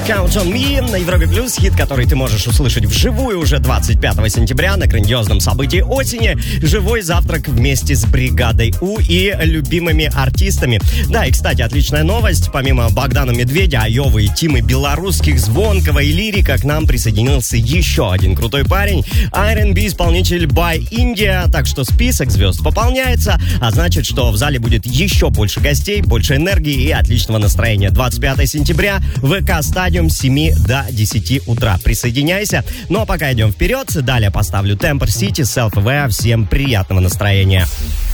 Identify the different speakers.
Speaker 1: Count on Me на Европе Плюс, хит, который ты можешь услышать вживую уже 25 сентября на грандиозном событии осени. Живой завтрак вместе с бригадой У и любимыми артистами. Да, и, кстати, отличная новость. Помимо Богдана Медведя, Айовы и Тимы Белорусских, Звонкого и Лирика, к нам присоединился еще один крутой парень. R&B-исполнитель By India. Так что список звезд пополняется, а значит, что в зале будет еще больше гостей, больше энергии и отличного настроения. 25 сентября, ВК-стадиум с 7 до 10 утра. Присоединяйся. Ну а пока идем вперед. Далее поставлю Temper City, Self Aware. Всем приятного настроения.